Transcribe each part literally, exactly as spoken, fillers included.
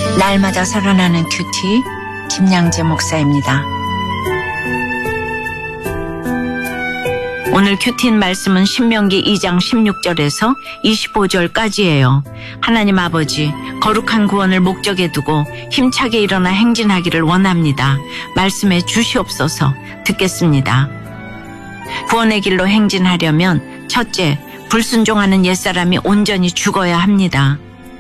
날마다 살아나는 큐티 김양재 목사입니다. 오늘 큐티인 말씀은 신명기 이 장 십육 절에서 이십오 절까지예요. 하나님 아버지, 거룩한 구원을 목적에 두고 힘차게 일어나 행진하기를 원합니다. 말씀에 주시옵소서. 듣겠습니다. 구원의 길로 행진하려면 첫째, 불순종하는 옛사람이 온전히 죽어야 합니다.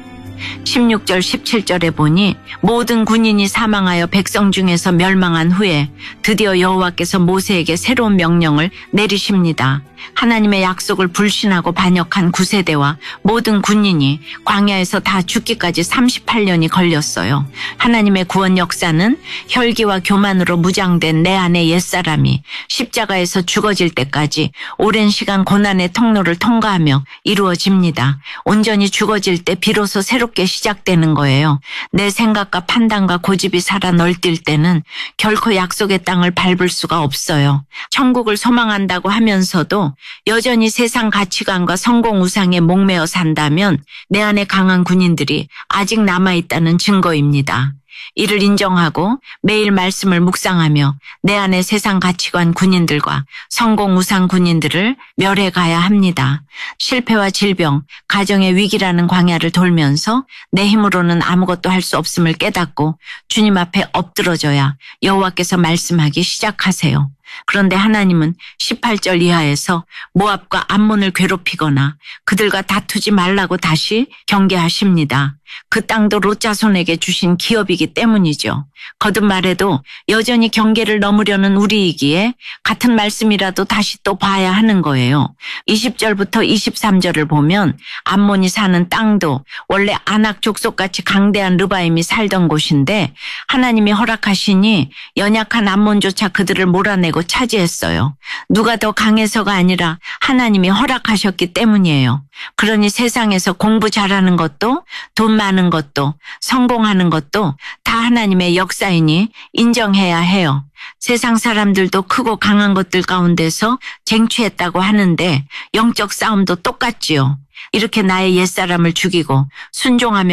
십육 절 십칠 절에 보니 모든 군인이 사망하여 백성 중에서 멸망한 후에 드디어 여호와께서 모세에게 새로운 명령을 내리십니다. 하나님의 약속을 불신하고 반역한 구세대와 모든 군인이 광야에서 다 죽기까지 삼십팔 년이 걸렸어요. 하나님의 구원 역사는 혈기와 교만으로 무장된 내 안의 옛사람이 십자가에서 죽어질 때까지 오랜 시간 고난의 통로를 통과하며 이루어집니다. 온전히 죽어질 때 비로소 새롭게 시작되는 거예요. 내 생각과 판단과 고집이 살아 널뛸 때는 결코 약속의 땅을 밟을 수가 없어요. 천국을 소망한다고 하면서도 여전히 세상 가치관과 성공 우상에 목매어 산다면 내 안에 강한 군인들이 아직 남아있다는 증거입니다. 이를 인정하고 매일 말씀을 묵상하며 내 안의 세상 가치관 군인들과 성공 우상 군인들을 멸해 가야 합니다. 실패와 질병, 가정의 위기라는 광야를 돌면서 내 힘으로는 아무것도 할 수 없음을 깨닫고 주님 앞에 엎드러져야 여호와께서 말씀하기 시작하세요. 그런데 하나님은 십팔 절 이하에서 모압과 암몬을 괴롭히거나 그들과 다투지 말라고 다시 경계하십니다. 그 땅도 롯 자손에게 주신 기업이기 때문이죠. 거듭 말해도 여전히 경계를 넘으려는 우리이기에 같은 말씀이라도 다시 또 봐야 하는 거예요. 이십 절부터 이십삼 절을 보면 암몬이 사는 땅도 원래 아낙 족속같이 강대한 르바임이 살던 곳인데 하나님이 허락하시니 연약한 암몬조차 그들을 몰아내고 차지했어요. 누가 더 강해서가 아니라 하나님이 허락하셨기 때문이에요. 그러니 세상에서 공부 잘하는 것도 돈 많은 것도 성공하는 것도 다 하나님의 역사이니 인정해야 해요. 세상 사람들도 크고 강한 것들 가운데서 쟁취했다고 하는데 영적 싸움도 똑같지요. 이렇게 나의 옛사람을 죽이고 순종하며